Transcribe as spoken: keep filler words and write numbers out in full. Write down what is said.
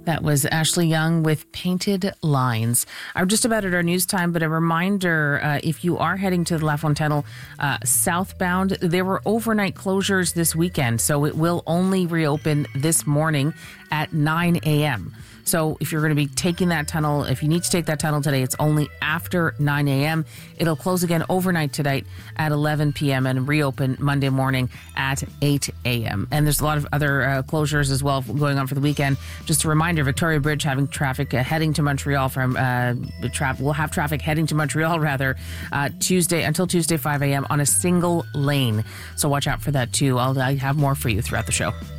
That was Ashley Young with Painted Lines. I'm just about at our news time, but a reminder, uh, if you are heading to the La Fontaine uh, southbound, there were overnight closures this weekend, so it will only reopen this morning at nine a.m. So if you're going to be taking that tunnel, if you need to take that tunnel today, it's only after nine a.m. It'll close again overnight tonight at eleven p.m. and reopen Monday morning at eight a.m. And there's a lot of other uh, closures as well going on for the weekend. Just a reminder, Victoria Bridge having traffic uh, heading to Montreal from, uh, tra- we'll have traffic heading to Montreal rather, uh, Tuesday until Tuesday five a.m. on a single lane. So watch out for that too. I'll I have more for you throughout the show.